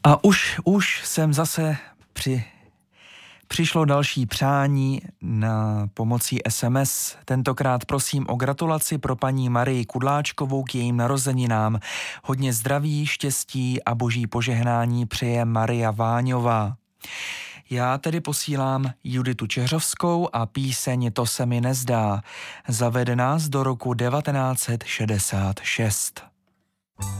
A už jsem zase přišlo další přání na pomocí SMS. Tentokrát prosím o gratulaci pro paní Marii Kudláčkovou k jejím narozeninám. Hodně zdraví, štěstí a boží požehnání přeje Maria Váňová. Já tedy posílám Juditu Čehřovskou a píseň To se mi nezdá. Zavede nás do roku 1966.